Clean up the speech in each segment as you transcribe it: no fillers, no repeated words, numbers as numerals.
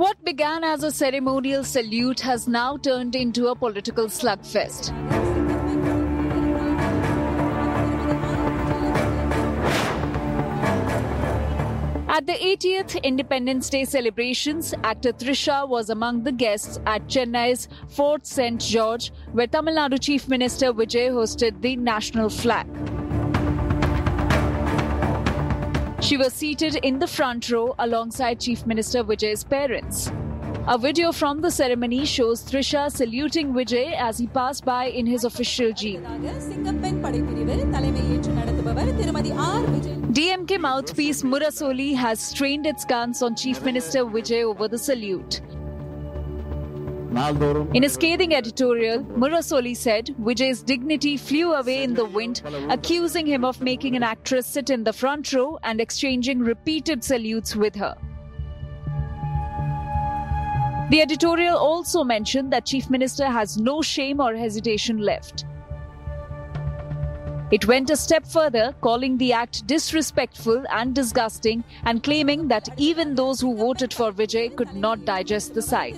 What began as a ceremonial salute has now turned into a political slugfest. At the 80th Independence Day celebrations, actor Trisha was among the guests at Chennai's Fort St. George, where Tamil Nadu Chief Minister Vijay hosted the national flag. She was seated in the front row alongside Chief Minister Vijay's parents. A video from the ceremony shows Trisha saluting Vijay as he passed by in his official jeep. DMK mouthpiece Murasoli has strained its guns on Chief Minister Vijay over the salute. In a scathing editorial, Murasoli said Vijay's dignity flew away in the wind, accusing him of making an actress sit in the front row and exchanging repeated salutes with her. The editorial also mentioned that Chief Minister has no shame or hesitation left. It went a step further, calling the act disrespectful and disgusting and claiming that even those who voted for Vijay could not digest the sight.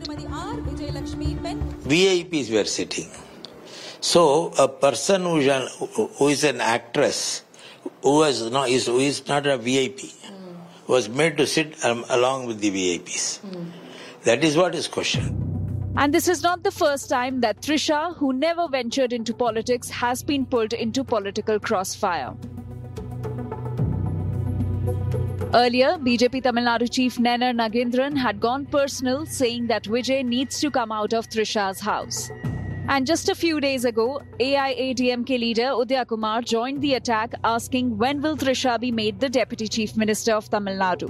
VIPs were sitting. So a person who is an actress, who is not a VIP, was made to sit along with the VIPs. That is what is questioned. And this is not the first time that Trisha, who never ventured into politics, has been pulled into political crossfire. Earlier, BJP Tamil Nadu Chief Nayanar Nagendran had gone personal, saying that Vijay needs to come out of Trisha's house. And just a few days ago, AIADMK leader Udaya Kumar joined the attack, asking when will Trisha be made the Deputy Chief Minister of Tamil Nadu.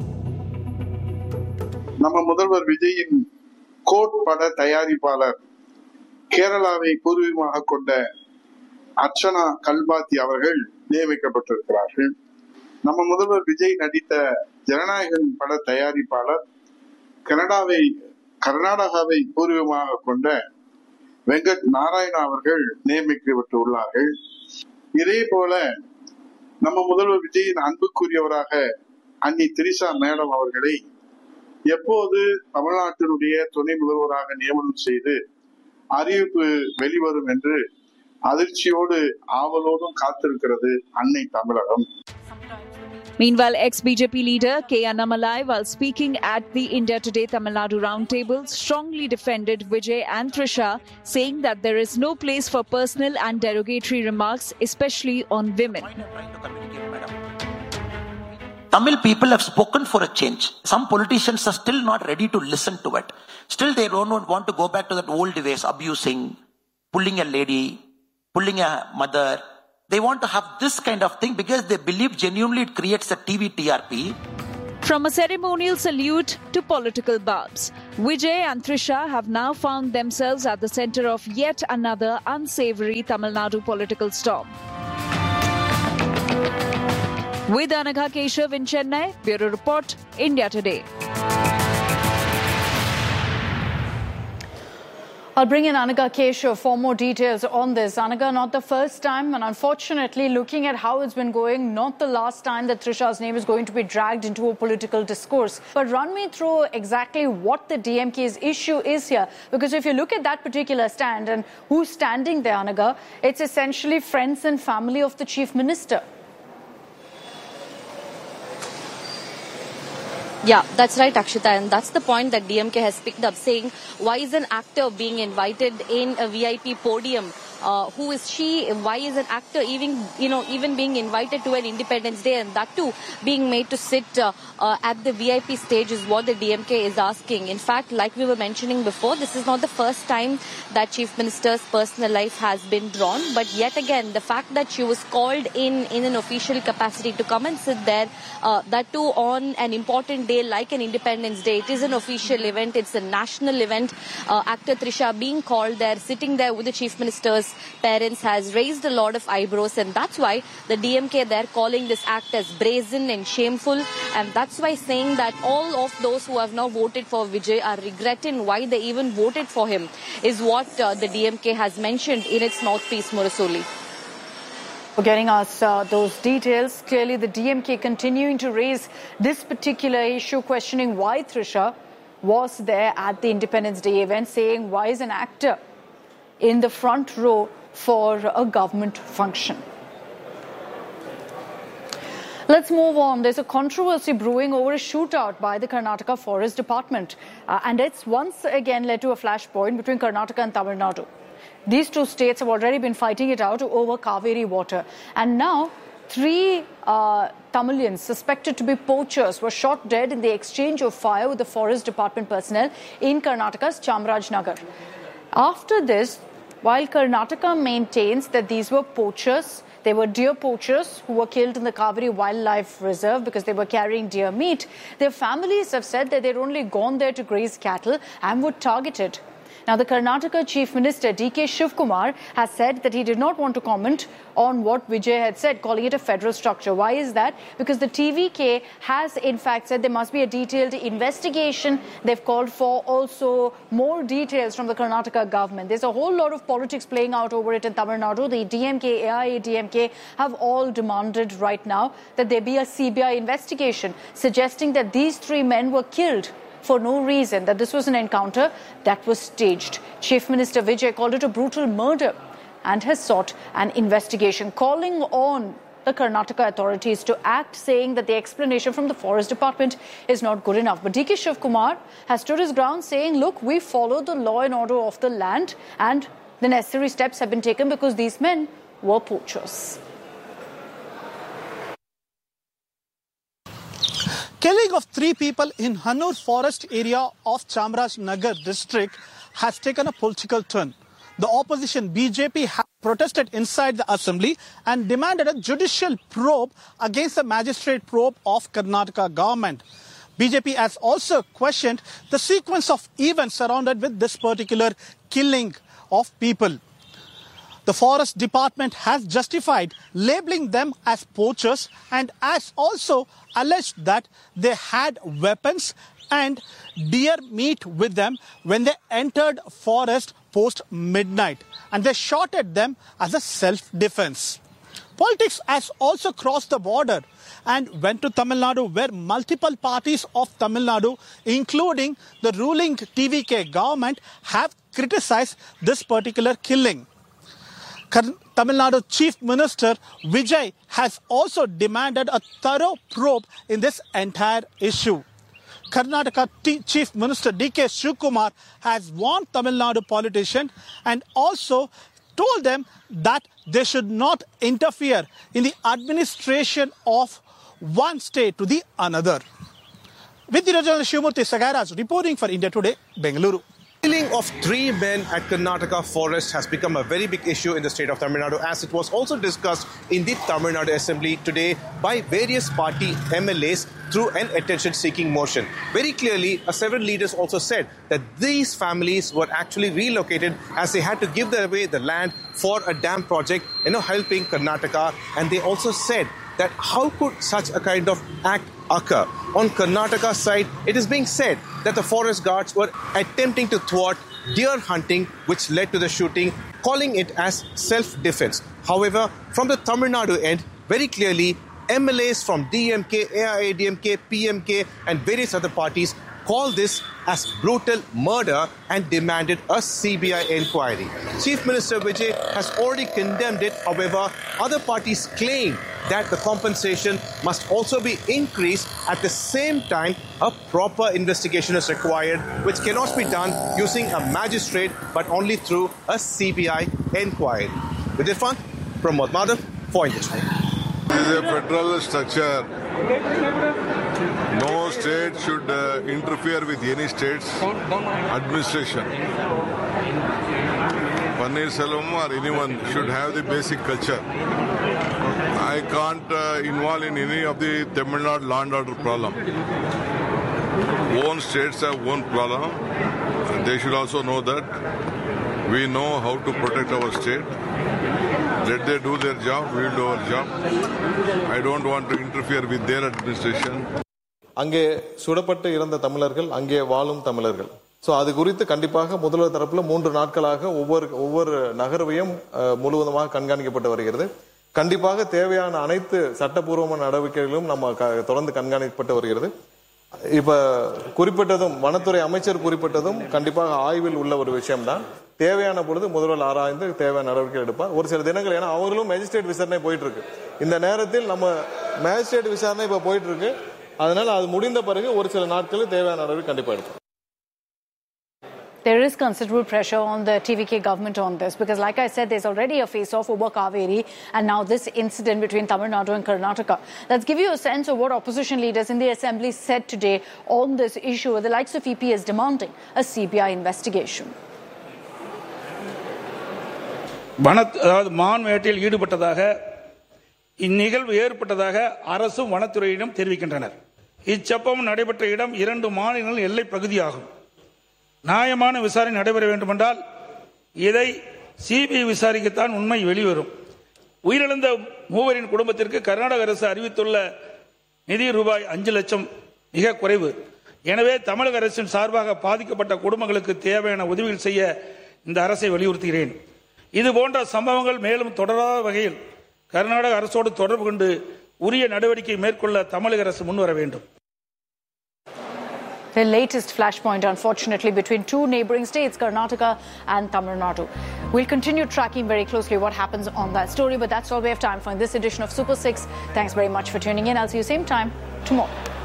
நம்ம முதல்வர் விஜயின் code பட தயாரிப்பாளர் கேரளாவை பூர்வீகமாக கொண்ட அர்ச்சனா கல்பாத்தி அவர்கள் நியமிக்கப்பட்டிருக்கிறார்கள். நம்ம முதல்வர் விஜய் நடித்த ஜனநாயகன் பட தயாரிப்பாளர் கர்நாடகாவை பூர்வீகமாக கொண்ட வெங்கட் நாராயணா அவர்கள் நியமிக்கப்பட்டுள்ளார்கள். இதே போல நம்ம முதல்வர் விஜயின் அன்புக்குரியவராக அன்னி திரிசா மேடம் அவர்களை எப்போது தமிழ்நாட்டினுடைய துணை முதல்வராக நியமனம் செய்து அறிவிப்பு வெளிவரும் என்று அதிர்ச்சியோடு ஆவலோடும் காத்திருக்கிறது அன்னை தமிழகம். Meanwhile, ex-BJP leader K. Annamalai, while speaking at the India Today Tamil Nadu roundtable, strongly defended Vijay and Trisha, saying that there is no place for personal and derogatory remarks, especially on women. Tamil people have spoken for a change. Some politicians are still not ready to listen to it. Still they don't want to go back to that old ways, abusing, pulling a lady, pulling a mother. They want to have this kind of thing because they believe genuinely it creates a TV TRP. From a ceremonial salute to political barbs, Vijay and Trisha have now found themselves at the center of yet another unsavory Tamil Nadu political storm. With Anagha Keshav in Chennai, Bureau Report, India Today. I'll bring in Anagha Keshav for more details on this. Anagha, not the first time, and unfortunately, looking at how it's been going, not the last time that Trisha's name is going to be dragged into a political discourse. But run me through exactly what the DMK's issue is here. Because if you look at that particular stand and who's standing there, Anagha, it's essentially friends and family of the Chief Minister. Yeah, that's right, Akshita, and that's the point that DMK has picked up, saying why is an actor being invited in a VIP podium? Who is she? Why is an actor even being invited to an Independence Day, and that too being made to sit at the VIP stage is what the DMK is asking. In fact, like we were mentioning before, this is not the first time that Chief Minister's personal life has been drawn, but yet again, the fact that she was called in an official capacity to come and sit there, that too on an important day like an Independence Day. It is an official event, it's a national event. Actor Trisha being called there, sitting there with the Chief Minister's parents has raised a lot of eyebrows, and that's why the DMK they're calling this act as brazen and shameful, and that's why saying that all of those who have now voted for Vijay are regretting why they even voted for him is what the DMK has mentioned in its mouthpiece, Murasoli. For getting us those details. Clearly the DMK continuing to raise this particular issue, questioning why Trisha was there at the Independence Day event saying, why is an actor in the front row for a government function? Let's move on. There's a controversy brewing over a shootout by the Karnataka Forest Department. And it's once again led to a flashpoint between Karnataka and Tamil Nadu. These two states have already been fighting it out over Kaveri water. And now 3 Tamilians suspected to be poachers were shot dead in the exchange of fire with the Forest Department personnel in Karnataka's Chamarajnagar. After this, while Karnataka maintains that these were poachers, they were deer poachers who were killed in the Kaveri Wildlife Reserve because they were carrying deer meat, their families have said that they'd only gone there to graze cattle and were targeted. Now, the Karnataka Chief Minister D.K. Shivkumar has said that he did not want to comment on what Vijay had said, calling it a federal structure. Why is that? Because the TVK has in fact said there must be a detailed investigation. They've called for also more details from the Karnataka government. There's a whole lot of politics playing out over it in Tamil Nadu. The DMK, AIADMK have all demanded right now that there be a CBI investigation, suggesting that these 3 men were killed for no reason, that this was an encounter that was staged. Chief Minister Vijay called it a brutal murder and has sought an investigation, calling on the Karnataka authorities to act, saying that the explanation from the Forest Department is not good enough. But D.K. Shivkumar has stood his ground, saying, look, we follow the law and order of the land and the necessary steps have been taken because these men were poachers. Killing of 3 people in Hannur forest area of Chamarajnagar district has taken a political turn. The opposition BJP has protested inside the assembly and demanded a judicial probe against the magistrate probe of Karnataka government. BJP has also questioned the sequence of events surrounded with this particular killing of people. The Forest Department has justified labeling them as poachers and has also alleged that they had weapons and deer meat with them when they entered forest post midnight, and they shot at them as a self-defense. Politics has also crossed the border and went to Tamil Nadu, where multiple parties of Tamil Nadu, including the ruling TVK government, have criticized this particular killing. Tamil Nadu Chief Minister Vijay has also demanded a thorough probe in this entire issue. Karnataka Chief Minister D.K. Shivkumar has warned Tamil Nadu politicians and also told them that they should not interfere in the administration of one state to the another. With the regional Shivamurthy Sagaraj reporting for India Today, Bengaluru. The killing of 3 men at Karnataka Forest has become a very big issue in the state of Tamil Nadu, as it was also discussed in the Tamil Nadu Assembly today by various party MLAs through an attention-seeking motion. Very clearly, several leaders also said that these families were actually relocated as they had to give away the land for a dam project, helping Karnataka. And they also said that how could such a kind of act occur? On Karnataka's side, it is being said that the forest guards were attempting to thwart deer hunting, which led to the shooting, calling it as self-defense. However, from the Tamil Nadu end, very clearly, MLAs from DMK, AIADMK, PMK and various other parties call this as brutal murder and demanded a CBI inquiry. Chief Minister Vijay has already condemned it. However, other parties claim that the compensation must also be increased. At the same time, a proper investigation is required, which cannot be done using a magistrate, but only through a CBI inquiry. With Irfan, Pramod Madhav for India. It is a federal structure. No state should interfere with any state's administration. Pannirselvam or anyone should have the basic culture. I can't involve in any of the Tamil Nadu land order problem. Own states have own problem. They should also know that we know how to protect our state. Let them do their job, we will do our job. I don't want to interfere with their administration. அங்கே சுடப்பட்டு இறந்த தமிழர்கள், அங்கே வாழும் தமிழர்கள். So அது குறித்து கண்டிப்பாக முதல்வர் தரப்புல 3 நாட்களாக ஒவ்வொரு நகர்வையும் முழுவதுமாக கண்காணிக்கப்பட்டு வருகிறது. கண்டிப்பாக தேவையான அனைத்து சட்டப்பூர்வமான நடவடிக்கைகளும் நம்ம தொடர்ந்து கண்காணிக்கப்பட்டு வருகிறது. இப்ப குறிப்பிட்டதும் வனத்துறை அமைச்சர் குறிப்பிட்டதும் கண்டிப்பாக ஆய்வில் உள்ள ஒரு விஷயம்தான். தேவையான பொழுது முதல்வர் ஆராய்ந்து தேவையான நடவடிக்கை எடுப்பார். ஒரு சில தினங்கள், ஏன்னா அவர்களும் மேஜிஸ்ட்ரேட் விசாரணை போயிட்டு இருக்கு. இந்த நேரத்தில் நம்ம மேஜிஸ்ட்ரேட் விசாரணை இப்ப போயிட்டு இருக்கு. அதனால அது முடிந்த பிறகு ஒரு சில நாட்களில் தேவையான நடவடிக்கை கண்டிப்பா எடுப்பார். There is considerable pressure on the TVK government on this because, like I said, there's already a face-off over Kaveri and now this incident between Tamil Nadu and Karnataka. Let's give you a sense of what opposition leaders in the assembly said today on this issue. The likes of EP is demanding a CBI investigation. அதாவது மான் வேட்டையில் ஈடுபட்டதாக இந்நிகழ்வு ஏற்பட்டதாக அரசும் வனத்துறையிடம் தெரிவிக்கின்றனர். இச்சம்பவம் நடைபெற்ற இடம் 2 மாநிலங்களின் எல்லை பகுதியாகும். நியாயமான விசாரணை நடைபெற வேண்டுமென்றால் இதை சிபிஐ விசாரிக்கத்தான் உண்மை வெளிவரும். உயிரிழந்த மூவரின் குடும்பத்திற்கு கர்நாடக அரசு அறிவித்துள்ள நிதி ரூபாய் 5 லட்சம் மிக குறைவு. எனவே தமிழக அரசின் சார்பாக பாதிக்கப்பட்ட குடும்பங்களுக்கு தேவையான உதவிகள் செய்ய இந்த அரசை வலியுறுத்துகிறேன். இதுபோன்ற சம்பவங்கள் மேலும் தொடராத வகையில் கர்நாடக அரசோடு தொடர்பு கொண்டு உரிய நடவடிக்கை மேற்கொள்ள தமிழக அரசு முன்வர வேண்டும். The latest flashpoint, unfortunately, between 2 neighbouring states, Karnataka and Tamil Nadu. We'll continue tracking very closely what happens on that story, but that's all we have time for in this edition of Super 6. Thanks very much for tuning in. I'll see you same time tomorrow.